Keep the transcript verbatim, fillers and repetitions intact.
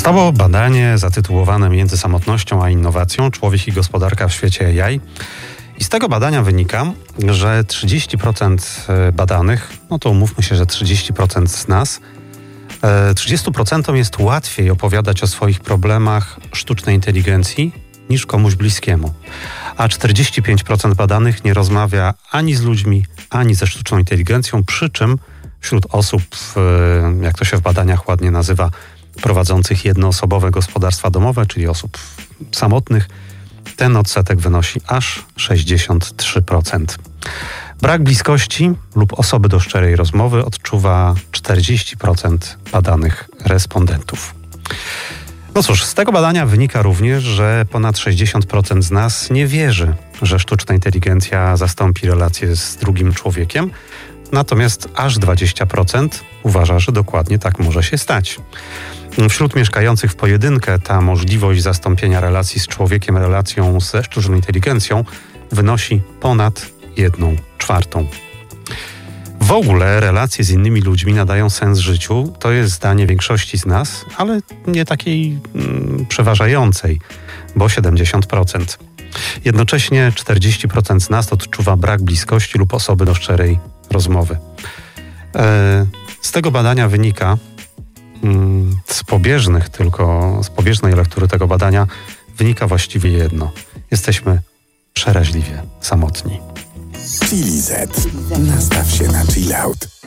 Powstało badanie zatytułowane Między samotnością a innowacją. Człowiek i gospodarka w świecie A I. I z tego badania wynika, że trzydzieści procent badanych, no to umówmy się, że trzydzieści procent z nas, trzydzieści procent jest łatwiej opowiadać o swoich problemach sztucznej inteligencji niż komuś bliskiemu. A czterdzieści pięć procent badanych nie rozmawia ani z ludźmi, ani ze sztuczną inteligencją, przy czym wśród osób, jak to się w badaniach ładnie nazywa, prowadzących jednoosobowe gospodarstwa domowe, czyli osób samotnych, ten odsetek wynosi aż sześćdziesiąt trzy procent. Brak bliskości lub osoby do szczerej rozmowy odczuwa czterdzieści procent badanych respondentów. No cóż, z tego badania wynika również, że ponad sześćdziesiąt procent z nas nie wierzy, że sztuczna inteligencja zastąpi relacje z drugim człowiekiem, natomiast aż dwadzieścia procent uważa, że dokładnie tak może się stać. Wśród mieszkających w pojedynkę ta możliwość zastąpienia relacji z człowiekiem relacją ze sztuczną inteligencją wynosi ponad jedną czwartą. W ogóle relacje z innymi ludźmi nadają sens życiu. To jest zdanie większości z nas, ale nie takiej mm, przeważającej, bo siedemdziesiąt procent. Jednocześnie czterdzieści procent z nas odczuwa brak bliskości lub osoby do szczerej rozmowy. E, z tego badania wynika, mm, z pobieżnych tylko, z pobieżnej lektury tego badania wynika właściwie jedno. Jesteśmy przeraźliwie samotni. Chili Z. Nastaw się na chill out.